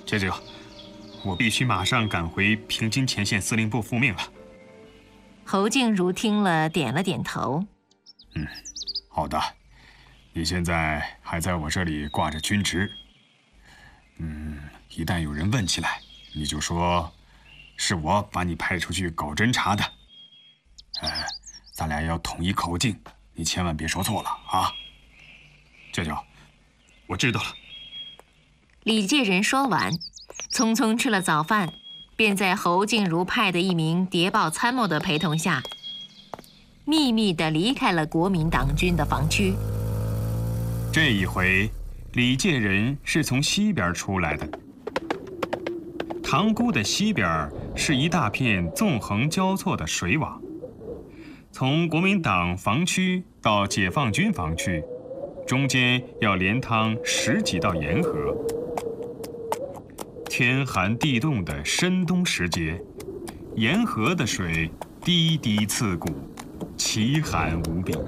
舅舅，我必须马上赶回平津前线司令部复命了。 侯静茹听了，点了点头。 好的。你现在还在我这里挂着军职。一旦有人问起来，你就说是我把你派出去搞侦察的。咱俩要统一口径，你千万别说错了啊！舅舅，我知道了。 李介仁说完，匆匆吃了早饭，便在侯静茹派的一名谍报参谋的陪同下，秘密地离开了国民党军的防区。 这一回，李介仁是从西边出来的。塘沽的西边是一大片纵横交错的水网，从国民党防区到解放军防区，中间要连趟10几道沿河。天寒地冻的深冬时节，沿河的水滴滴刺骨，奇寒无比。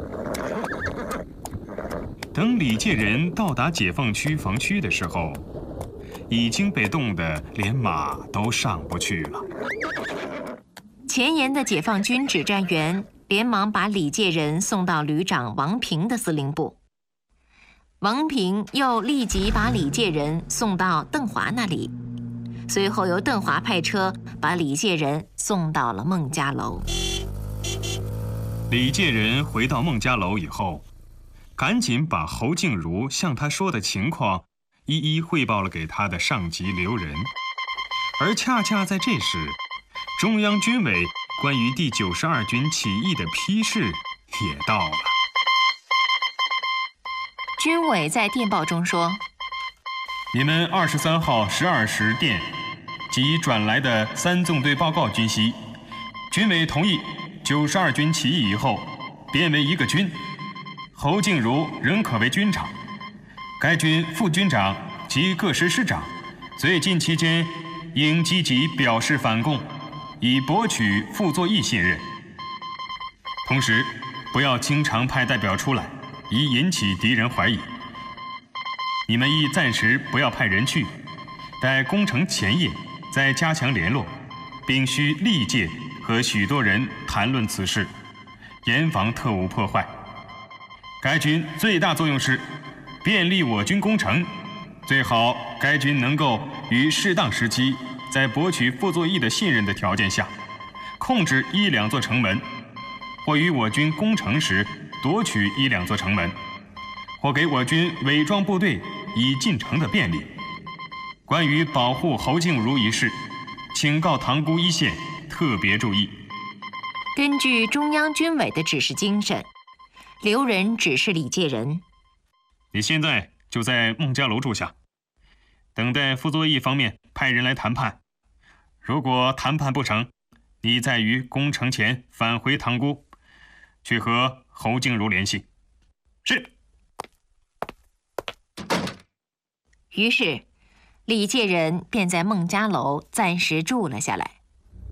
等李介仁到达解放区防区的时候，已经被冻得连马都上不去了。 前沿的解放军指战员连忙把李介仁送到旅长王平的司令部，王平又立即把李介仁送到邓华那里，随后由邓华派车把李介仁送到了孟家楼。 李介仁回到孟家楼以后，赶紧把侯静茹向他说的情况一一汇报了给他的上级刘仁。而恰恰在这时，中央军委关于第92军起义的批示也到了。 军委在电报中说： 你们23号12时电及转来的3纵队报告均悉，军委同意92军起义以后编为一个军，侯静茹仍可为军长，该军副军长及各师师长最近期间应积极表示反共，以博取傅作义信任。同时不要经常派代表出来，以引起敌人怀疑。你们亦暂时不要派人去，待攻城前夜再加强联络，并需历届和许多人谈论此事，严防特务破坏。该军最大作用是便利我军攻城，最好该军能够于适当时期，在博取傅作义的信任的条件下，控制1、2座城门，或于我军攻城时夺取1、2座城门，或给我军伪装部队以进城的便利。关于保护侯静茹一事，请告塘沽一线特别注意。 根据中央军委的指示精神，刘仁指示李介仁： 你现在就在孟家楼住下，等待傅作义方面派人来谈判。如果谈判不成，你再于攻城前返回塘沽，去和侯静茹联系。是。 于是李介仁便在孟家楼暂时住了下来。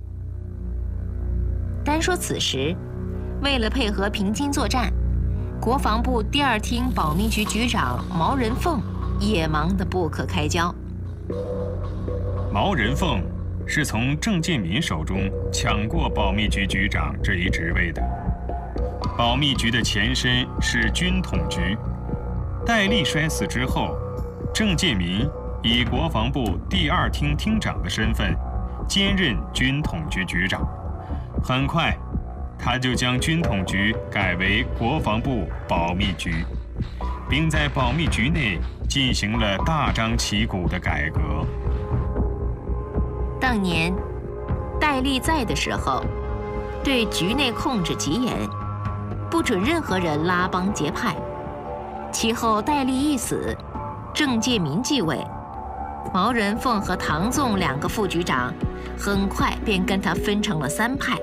单说此时，为了配合平津作战，国防部第2厅保密局局长毛人凤也忙得不可开交。 毛人凤是从郑介民手中抢过保密局局长这一职位的。保密局的前身是军统局，戴笠摔死之后，郑介民以国防部第2厅厅长的身份兼任军统局局长。很快他就将军统局改为国防部保密局，并在保密局内进行了大张旗鼓的改革。 当年戴笠在的时候，对局内控制极严，不准任何人拉帮结派。其后戴笠一死，郑介民继位，毛人凤和唐纵2个副局长很快便跟他分成了3派，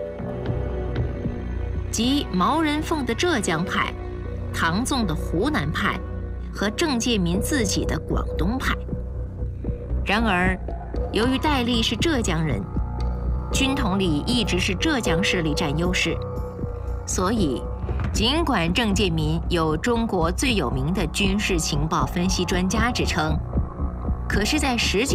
即毛人凤的浙江派、唐纵的湖南派和郑介民自己的广东派。然而由于戴笠是浙江人，军统里一直是浙江势力占优势，所以尽管郑介民有中国最有名的军事情报分析专家之称，可是在实际